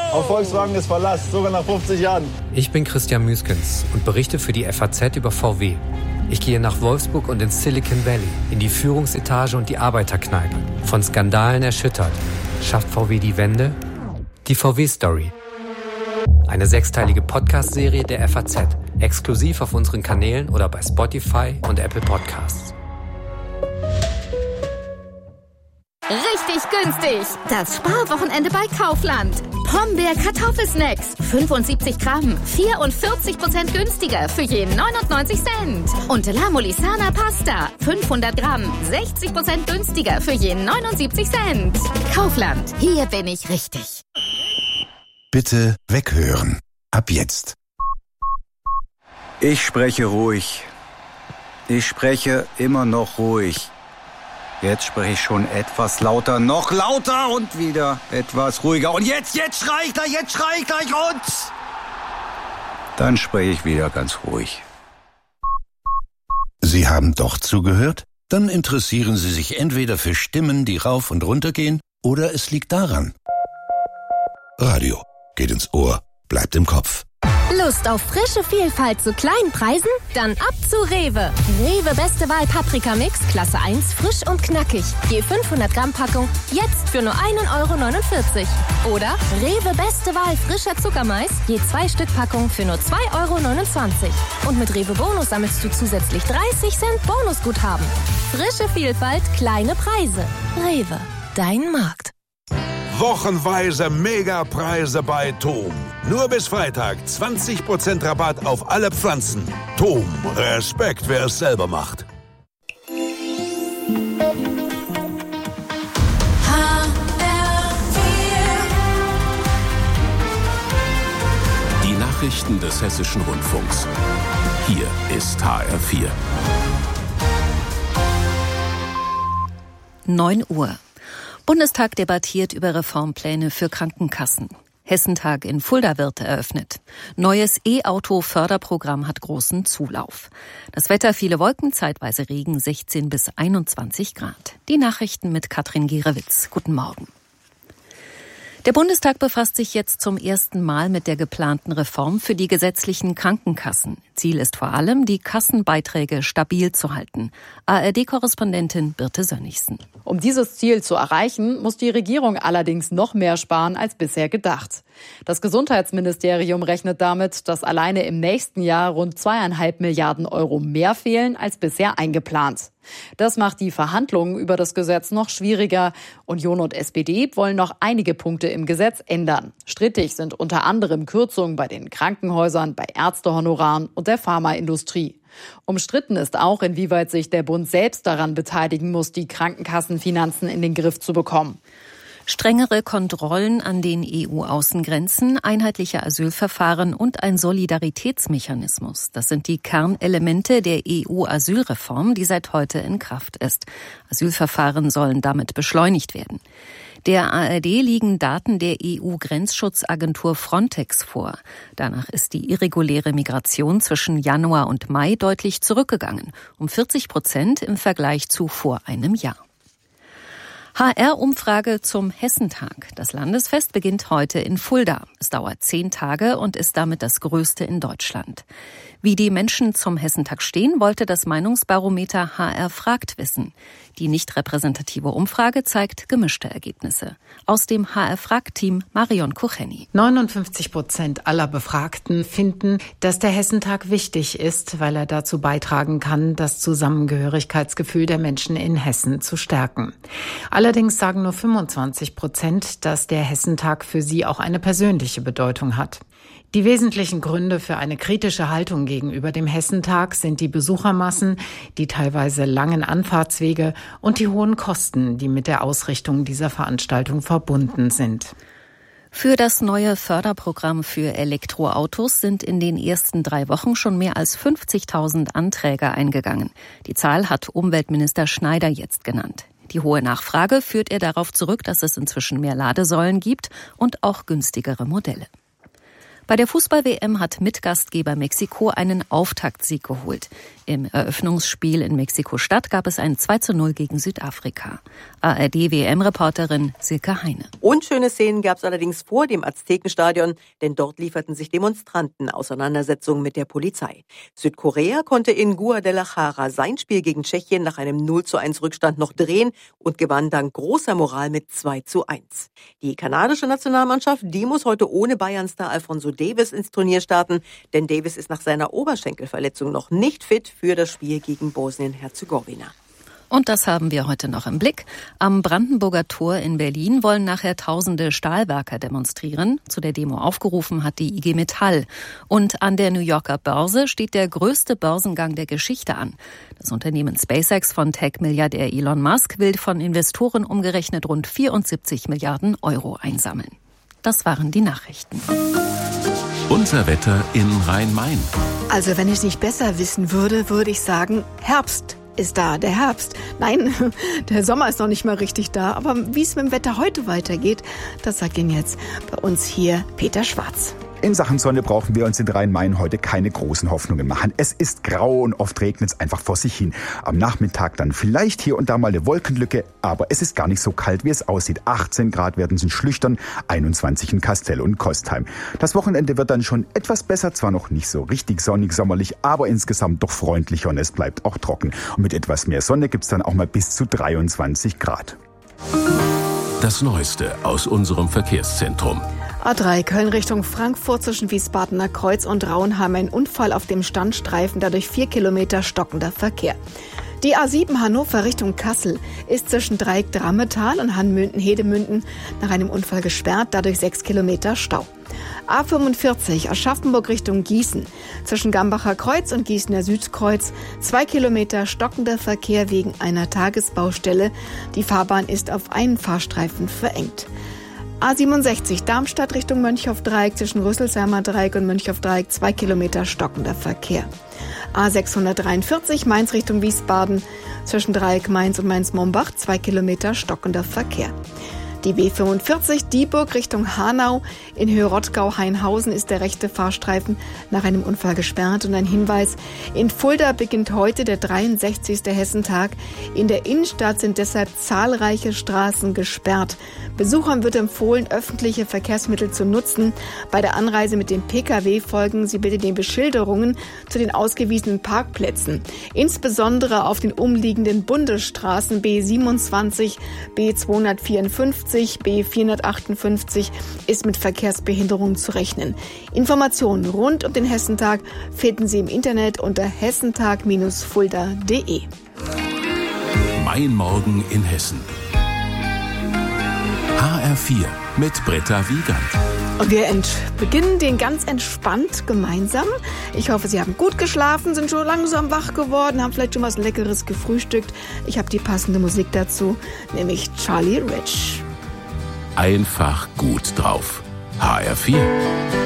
Auf Volkswagen ist Verlass, sogar nach 50 Jahren. Ich bin Christian Müskens und berichte für die FAZ über VW. Ich gehe nach Wolfsburg und ins Silicon Valley, in die Führungsetage und die Arbeiterkneipe. Von Skandalen erschüttert. Schafft VW die Wende? Die VW-Story. Eine 6-teilige Podcast-Serie der FAZ. Exklusiv auf unseren Kanälen oder bei Spotify und Apple Podcasts. Richtig günstig. Das Sparwochenende bei Kaufland. Pombeer Kartoffelsnacks. 75 Gramm. 44% günstiger für je 99 Cent. Und La Molisana Pasta. 500 Gramm. 60% günstiger für je 79 Cent. Kaufland. Hier bin ich richtig. Bitte weghören. Ab jetzt. Ich spreche ruhig. Ich spreche immer noch ruhig. Jetzt spreche ich schon etwas lauter, noch lauter und wieder etwas ruhiger. Und jetzt schrei ich gleich und... Dann spreche ich wieder ganz ruhig. Sie haben doch zugehört? Dann interessieren Sie sich entweder für Stimmen, die rauf und runter gehen, oder es liegt daran. Radio geht ins Ohr, bleibt im Kopf. Lust auf frische Vielfalt zu kleinen Preisen? Dann ab zu Rewe. Rewe Beste Wahl Paprika-Mix, Klasse 1, frisch und knackig. Je 500 Gramm Packung, jetzt für nur 1,49 €. Oder Rewe Beste Wahl frischer Zuckermais, je 2 Stück Packung für nur 2,29 €. Und mit Rewe Bonus sammelst du zusätzlich 30 Cent Bonusguthaben. Frische Vielfalt, kleine Preise. Rewe, dein Markt. Wochenweise Megapreise bei TOM. Nur bis Freitag 20% Rabatt auf alle Pflanzen. TOM, Respekt, wer es selber macht. Die Nachrichten des Hessischen Rundfunks. Hier ist HR4. 9 Uhr. Bundestag debattiert über Reformpläne für Krankenkassen. Hessentag in Fulda wird eröffnet. Neues E-Auto-Förderprogramm hat großen Zulauf. Das Wetter, viele Wolken, zeitweise Regen, 16 bis 21 Grad. Die Nachrichten mit Katrin Gierewitz. Guten Morgen. Der Bundestag befasst sich jetzt zum ersten Mal mit der geplanten Reform für die gesetzlichen Krankenkassen. Ziel ist vor allem, die Kassenbeiträge stabil zu halten. ARD-Korrespondentin Birte Sönnigsen. Um dieses Ziel zu erreichen, muss die Regierung allerdings noch mehr sparen als bisher gedacht. Das Gesundheitsministerium rechnet damit, dass alleine im nächsten Jahr rund 2,5 Milliarden € mehr fehlen als bisher eingeplant. Das macht die Verhandlungen über das Gesetz noch schwieriger. Union und SPD wollen noch einige Punkte im Gesetz ändern. Strittig sind unter anderem Kürzungen bei den Krankenhäusern, bei Ärztehonoraren und der Pharmaindustrie. Umstritten ist auch, inwieweit sich der Bund selbst daran beteiligen muss, die Krankenkassenfinanzen in den Griff zu bekommen. Strengere Kontrollen an den EU-Außengrenzen, einheitliche Asylverfahren und ein Solidaritätsmechanismus. Das sind die Kernelemente der EU-Asylreform, die seit heute in Kraft ist. Asylverfahren sollen damit beschleunigt werden. Der ARD liegen Daten der EU-Grenzschutzagentur Frontex vor. Danach ist die irreguläre Migration zwischen Januar und Mai deutlich zurückgegangen, um 40% im Vergleich zu vor einem Jahr. HR-Umfrage zum Hessentag. Das Landesfest beginnt heute in Fulda. Es dauert 10 Tage und ist damit das größte in Deutschland. Wie die Menschen zum Hessentag stehen, wollte das Meinungsbarometer HR fragt wissen. Die nicht repräsentative Umfrage zeigt gemischte Ergebnisse. Aus dem HR fragt-Team Marion Kucheni. 59% aller Befragten finden, dass der Hessentag wichtig ist, weil er dazu beitragen kann, das Zusammengehörigkeitsgefühl der Menschen in Hessen zu stärken. Allerdings sagen nur 25%, dass der Hessentag für sie auch eine persönliche Bedeutung hat. Die wesentlichen Gründe für eine kritische Haltung gegenüber dem Hessentag sind die Besuchermassen, die teilweise langen Anfahrtswege und die hohen Kosten, die mit der Ausrichtung dieser Veranstaltung verbunden sind. Für das neue Förderprogramm für Elektroautos sind in den ersten 3 Wochen schon mehr als 50.000 Anträge eingegangen. Die Zahl hat Umweltminister Schneider jetzt genannt. Die hohe Nachfrage führt er darauf zurück, dass es inzwischen mehr Ladesäulen gibt und auch günstigere Modelle. Bei der Fußball-WM hat Mitgastgeber Mexiko einen Auftaktsieg geholt. Im Eröffnungsspiel in Mexiko-Stadt gab es ein 2:0 gegen Südafrika. ARD-WM-Reporterin Silke Heine. Unschöne Szenen gab es allerdings vor dem Aztekenstadion, denn dort lieferten sich Demonstranten Auseinandersetzungen mit der Polizei. Südkorea konnte in Guadalajara sein Spiel gegen Tschechien nach einem 0:1 Rückstand noch drehen und gewann dank großer Moral mit 2:1. Die kanadische Nationalmannschaft, die muss heute ohne Bayern-Star Alphonso Davies ins Turnier starten, denn Davies ist nach seiner Oberschenkelverletzung noch nicht fit für das Spiel gegen Bosnien-Herzegowina. Und das haben wir heute noch im Blick. Am Brandenburger Tor in Berlin wollen nachher tausende Stahlwerker demonstrieren. Zu der Demo aufgerufen hat die IG Metall. Und an der New Yorker Börse steht der größte Börsengang der Geschichte an. Das Unternehmen SpaceX von Tech-Milliardär Elon Musk will von Investoren umgerechnet rund 74 Milliarden Euro einsammeln. Das waren die Nachrichten. Unser Wetter in Rhein-Main. Also wenn ich es nicht besser wissen würde, würde ich sagen, Herbst ist da, der Herbst. Nein, der Sommer ist noch nicht mal richtig da. Aber wie es mit dem Wetter heute weitergeht, das sagt Ihnen jetzt bei uns hier Peter Schwarz. In Sachen Sonne brauchen wir uns in Rhein-Main heute keine großen Hoffnungen machen. Es ist grau und oft regnet es einfach vor sich hin. Am Nachmittag dann vielleicht hier und da mal eine Wolkenlücke, aber es ist gar nicht so kalt, wie es aussieht. 18 Grad werden es in Schlüchtern, 21 in Kastell und Kostheim. Das Wochenende wird dann schon etwas besser, zwar noch nicht so richtig sonnig sommerlich, aber insgesamt doch freundlicher und es bleibt auch trocken. Und mit etwas mehr Sonne gibt es dann auch mal bis zu 23 Grad. Das Neueste aus unserem Verkehrszentrum. A3 Köln Richtung Frankfurt zwischen Wiesbadener Kreuz und Rauenheim ein Unfall auf dem Standstreifen, dadurch 4 Kilometer stockender Verkehr. Die A7 Hannover Richtung Kassel ist zwischen Dreieck-Drammetal und Hanmünden-Hedemünden nach einem Unfall gesperrt, dadurch 6 Kilometer Stau. A45 Aschaffenburg Richtung Gießen zwischen Gambacher Kreuz und Gießener Südkreuz 2 Kilometer stockender Verkehr wegen einer Tagesbaustelle. Die Fahrbahn ist auf einen Fahrstreifen verengt. A67 Darmstadt Richtung Mönchhof-Dreieck zwischen Rüsselsheimer Dreieck und Mönchhof-Dreieck 2 Kilometer stockender Verkehr. A643 Mainz Richtung Wiesbaden zwischen Dreieck Mainz und Mainz-Mombach 2 Kilometer stockender Verkehr. Die B45 Dieburg Richtung Hanau in Höhe Rottgau-Hainhausen ist der rechte Fahrstreifen nach einem Unfall gesperrt. Und ein Hinweis, in Fulda beginnt heute der 63. Hessentag. In der Innenstadt sind deshalb zahlreiche Straßen gesperrt. Besuchern wird empfohlen, öffentliche Verkehrsmittel zu nutzen. Bei der Anreise mit dem Pkw folgen Sie bitte den Beschilderungen zu den ausgewiesenen Parkplätzen. Insbesondere auf den umliegenden Bundesstraßen B27, B254, B458 ist mit Verkehrsbehinderungen zu rechnen. Informationen rund um den Hessentag finden Sie im Internet unter hessentag-fulda.de. Mein Morgen in Hessen. HR4 mit Britta Wiegand. Und wir beginnen den ganz entspannt gemeinsam. Ich hoffe, Sie haben gut geschlafen, sind schon langsam wach geworden, haben vielleicht schon was Leckeres gefrühstückt. Ich habe die passende Musik dazu, nämlich Charlie Rich. Einfach gut drauf. HR4.